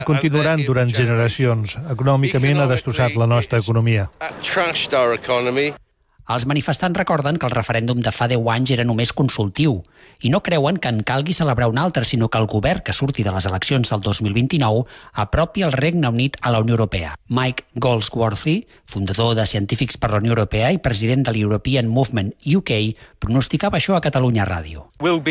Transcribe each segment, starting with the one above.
Continuaran durant generacions. Econòmicament ha destrossat la nostra economia. Els manifestants recorden que el referèndum de fa 10 anys era només consultiu i no creuen que en calgui celebrar un altre, sinó que el govern que surti de les eleccions del 2029 apropi el Regne Unit a la Unió Europea. Mike Goldsworthy, fundador de Científics per la Unió Europea i president de l'European Movement UK, pronosticava això a Catalunya Ràdio.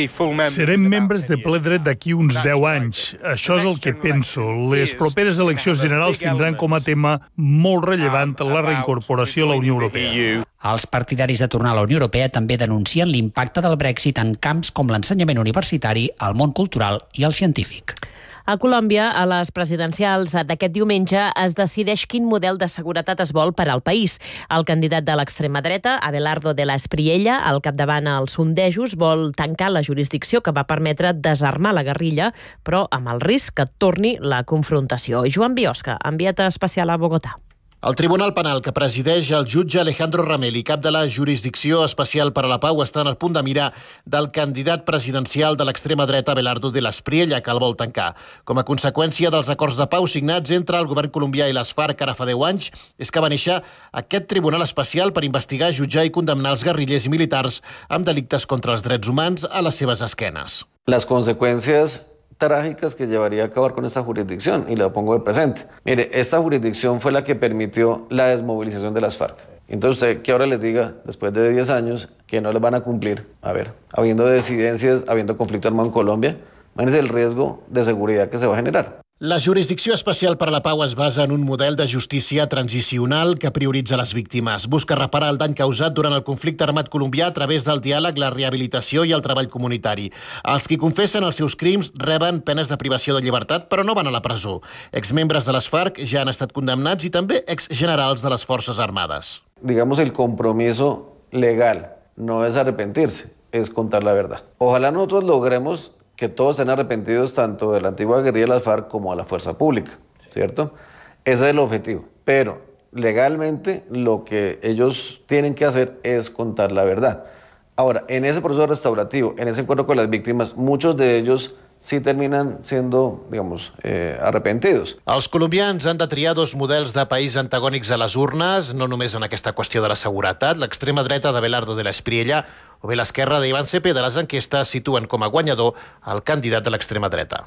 Serem membres de ple dret d'aquí uns 10 anys. Això és el que penso. Les properes eleccions generals tindran com a tema molt rellevant la reincorporació a la Unió Europea. Els partidaris de tornar a la Unió Europea també denuncien l'impacte del Brexit en camps com l'ensenyament universitari, el món cultural i el científic. A Colòmbia, a les presidencials d'aquest diumenge, es decideix quin model de seguretat es vol per al país. El candidat de l'extrema dreta, Abelardo de la Espriella, al capdavant als sondejos, vol tancar la jurisdicció que va permetre desarmar la guerrilla, però amb el risc que torni la confrontació. Joan Biosca, enviat especial a Bogotà. El Tribunal Penal que presideix el jutge Alejandro Ramelli, cap de la Jurisdicció Especial per a la Pau, està en el punt de mira del candidat presidencial de l'extrema dreta Abelardo de la Espriella, que el vol tancar. Com a conseqüència dels acords de pau signats entre el govern colombià i les FARC ara fa 10 anys, és que va néixer aquest Tribunal Especial per investigar, jutjar i condemnar els guerrillers i militars amb delictes contra els drets humans a les seves esquenes. Les conseqüències trágicas que llevaría a acabar con esta jurisdicción, y lo pongo de presente. Mire, esta jurisdicción fue la que permitió la desmovilización de las FARC. Entonces usted que ahora les diga, después de 10 años, que no les van a cumplir. A ver, habiendo disidencias, habiendo conflicto armado en Colombia, imagínense el riesgo de seguridad que se va a generar. La Jurisdicció Especial per a la Pau es basa en un model de justícia transicional que prioritza les víctimes. Busca reparar el dany causat durant el conflicte armat colombià a través del diàleg, la rehabilitació i el treball comunitari. Els que confessen els seus crims reben penes de privació de llibertat, però no van a la presó. Exmembres de les FARC ja han estat condemnats i també exgenerals de les Forces Armades. Digamos, el compromiso legal no es arrepentirse, es contar la verdad. Ojalá nosotros logremos que todos estén arrepentidos tanto de la antigua guerrilla de las FARC como de la fuerza pública, ¿cierto? Ese es el objetivo. Pero legalmente lo que ellos tienen que hacer es contar la verdad. Ahora, en ese proceso restaurativo, en ese encuentro con las víctimas, muchos de ellos sí terminan siendo, digamos, arrepentidos. Els colombians han de triar dos models de país antagònics a les urnes, no només en aquesta qüestió de la seguretat. L'extrema dreta d'Abelardo de la Espriella o bé l'esquerra d'Iván Cepeda, les enquestes situen com a guanyador el candidat de l'extrema dreta.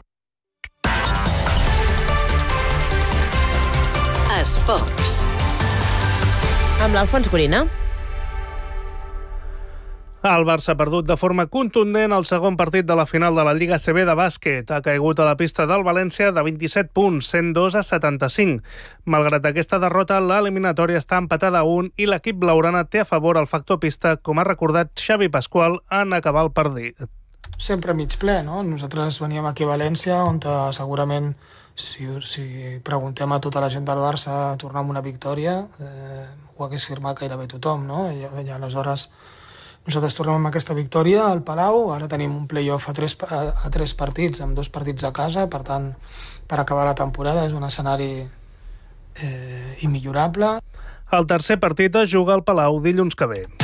Esports. Amb l'Alfons Gorina. El Barça ha perdut de forma contundent el segon partit de la final de la Lliga CB de bàsquet. Ha caigut a la pista del València de 27 punts, 102-75. Malgrat aquesta derrota, l'eliminatòria està empatada a 1 i l'equip blaugrana té a favor el factor pista, com ha recordat Xavi Pasqual en acabar el partit. Sempre mig ple, no? Nosaltres veníem aquí a València, on segurament, si preguntem a tota la gent del Barça, tornar amb una victòria, ho hagués firmat gairebé tothom, no? I aleshores nosaltres tornem amb aquesta victòria al Palau, ara tenim un play-off a tres partits, amb 2 partits a casa, per tant, per acabar la temporada és un escenari immillorable. El tercer partit es juga al Palau dilluns que ve.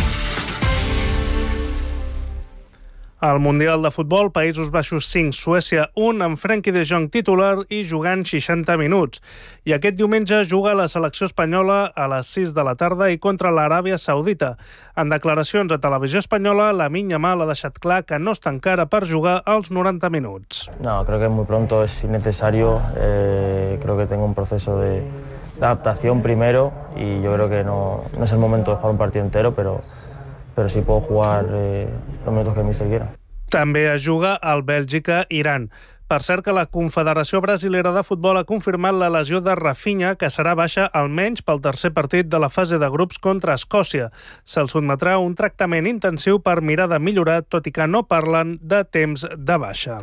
Al Mundial de Futbol, Països Baixos 5, Suècia 1, amb Frenkie de Jong titular i jugant 60 minuts. I aquest diumenge juga la selecció espanyola a les 6 de la tarda i contra l'Aràbia Saudita. En declaracions a Televisió Espanyola, Lamine Yamal ha deixat clar que no està encara per jugar als 90 minuts. No, creo que muy pronto es innecesario. Creo que tengo un proceso de adaptación primero y yo creo que no es el momento de jugar un partido entero, pero sí puedo jugar los minutos que el míster quiera. També es juga al Bèlgica-Iran. Per cert que la Confederació Brasilera de Futbol ha confirmat la lesió de Rafinha, que serà baixa almenys pel tercer partit de la fase de grups contra Escòcia. Se'l sotmetrà un tractament intensiu per mirar de millorar, tot i que no parlen de temps de baixa.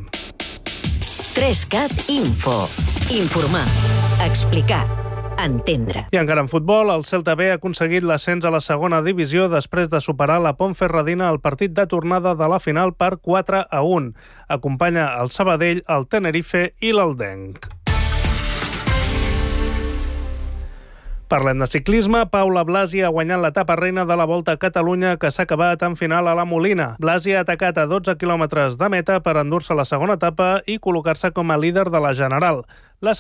3CAT Info. Informar. Explicar. Entendre. I encara en futbol, el Celta B ha aconseguit l'ascens a la segona divisió després de superar la Ponferradina al partit de tornada de la final per 4-1. Acompanya el Sabadell, el Tenerife i l'Aldenc. Parlem de ciclisme. Paula Blasi ha guanyat l'etapa reina de la Volta a Catalunya, que s'ha acabat en final a la Molina. Blasi ha atacat a 12 quilòmetres de meta per endur-se la segona etapa i col·locar-se com a líder de la general. La